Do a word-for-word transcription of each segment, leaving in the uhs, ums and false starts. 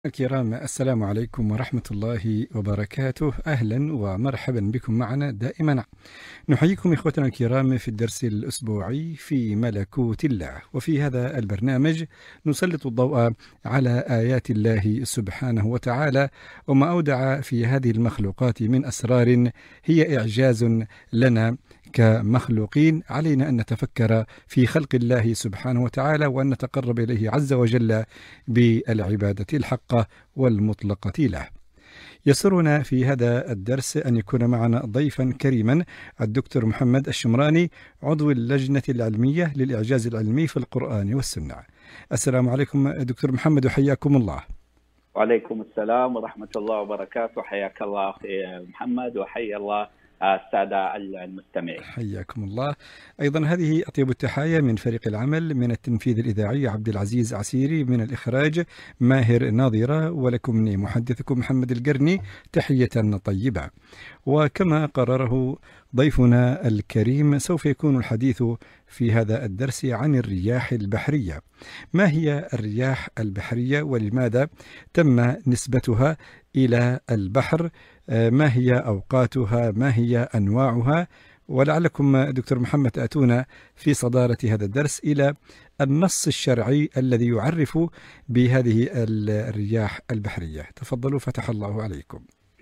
الكرام، السلام عليكم ورحمة الله وبركاته. أهلا ومرحبا بكم معنا دائما. نحييكم إخوتنا الكرام في الدرس الأسبوعي في ملكوت الله، وفي هذا البرنامج نسلط الضوء على آيات الله سبحانه وتعالى وما أودع في هذه المخلوقات من أسرار هي إعجاز لنا كمخلوقين. علينا أن نتفكر في خلق الله سبحانه وتعالى وأن نتقرب إليه عز وجل بالعبادة الحقة والمطلقة له. يسرنا في هذا الدرس أن يكون معنا ضيفا كريما الدكتور محمد الشمراني، عضو اللجنة العلمية للإعجاز العلمي في القرآن والسنة. السلام عليكم دكتور محمد وحياكم الله. وعليكم السلام ورحمة الله وبركاته. حياك الله أخي محمد وحيا الله السادة المستمعين. حياكم الله. أيضا هذه أطيب التحايا من فريق العمل، من التنفيذ الإذاعي عبد العزيز عسيري، من الإخراج ماهر ناظرة، ولكم مني محدثكم محمد القرني، تحية طيبة. وكما قرره ضيفنا الكريم، سوف يكون الحديث في هذا الدرس عن الرياح البحرية. ما هي الرياح البحرية ولماذا تم نسبتها إلى البحر؟ ما هي أوقاتها؟ ما هي أنواعها؟ ولعلكم دكتور محمد تأتون في صدارة هذا الدرس إلى النص الشرعي الذي يعرف بهذه الرياح البحرية. تفضلوا فتح الله عليكم.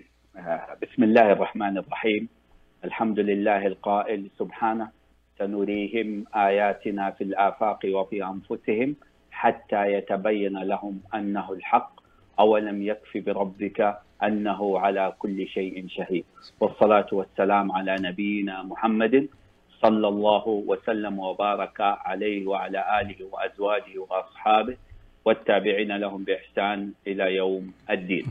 بسم الله الرحمن الرحيم. الحمد لله القائل سبحانه: سنريهم آياتنا في الآفاق وفي أنفسهم حتى يتبين لهم أنه الحق أولم يكف بربك أنه على كل شيء شهيد. والصلاة والسلام على نبينا محمد صلى الله وسلم وبارك عليه وعلى آله وأزواجه وأصحابه والتابعين لهم بإحسان إلى يوم الدين.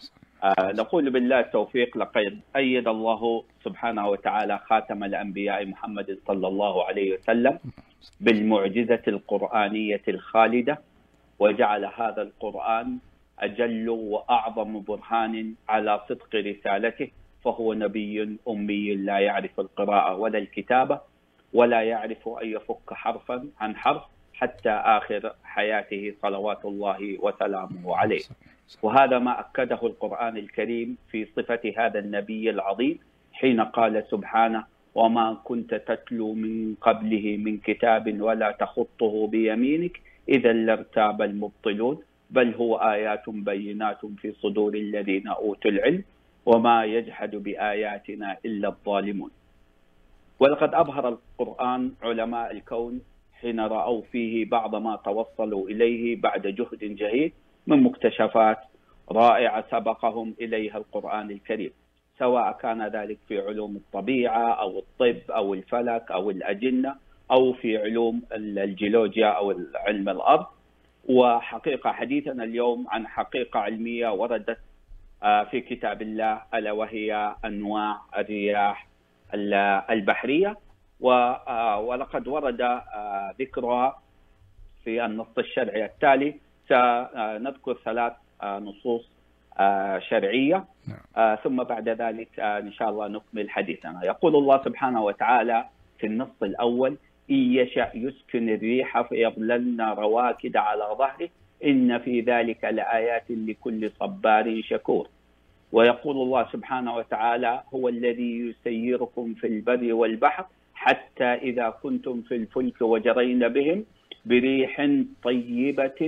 آه نقول بالله التوفيق. لقد أيد الله سبحانه وتعالى خاتم الأنبياء محمد صلى الله عليه وسلم بالمعجزة القرآنية الخالدة، وجعل هذا القرآن أجل وأعظم برهان على صدق رسالته، فهو نبي أمي لا يعرف القراءة ولا الكتابة، ولا يعرف أن يفك حرفا عن حرف حتى آخر حياته صلوات الله وسلامه عليه. وهذا ما أكده القرآن الكريم في صفة هذا النبي العظيم حين قال سبحانه: وما كنت تتلو من قبله من كتاب ولا تخطه بيمينك إذا لارتاب المبطلون بل هو آيات بينات في صدور الذين أوتوا العلم وما يجحد بآياتنا إلا الظالمون. ولقد أبهر القرآن علماء الكون حين رأوا فيه بعض ما توصلوا إليه بعد جهد جهيد من مكتشفات رائعة سبقهم إليها القرآن الكريم، سواء كان ذلك في علوم الطبيعة أو الطب أو الفلك أو الأجنة أو في علوم الجيولوجيا أو علم الأرض. وحقيقة حديثنا اليوم عن حقيقة علمية وردت في كتاب الله، ألا وهي أنواع الرياح البحرية، ولقد ورد ذكرها في النص الشرعي التالي. سنذكر ثلاث نصوص شرعية ثم بعد ذلك إن شاء الله نكمل حديثنا. يقول الله سبحانه وتعالى في النص الأول: إن يشأ يسكن الريح فيظللن رواكد على ظهره إن في ذلك لآيات لكل صبار شكور. ويقول الله سبحانه وتعالى: هو الذي يسيركم في البر والبحر حتى إذا كنتم في الفلك وجرين بهم بريح طيبة